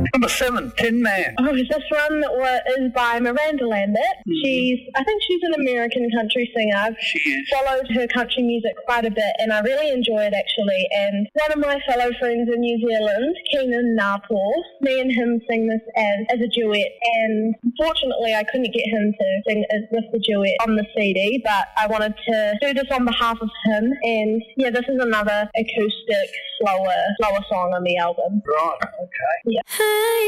Number 7, Tin Man. Oh, this one is by Miranda Lambert. I think she's an American country singer. She is. Followed her country music quite a bit, and I really enjoy it actually. And one of my fellow friends in New Zealand, Keenan Napor, me and him sing this as a duet, and unfortunately I couldn't get him to sing with the duet on the CD, but I wanted to do this on behalf of him. And yeah, this is another acoustic, slower song on the album. Right, okay. Yeah.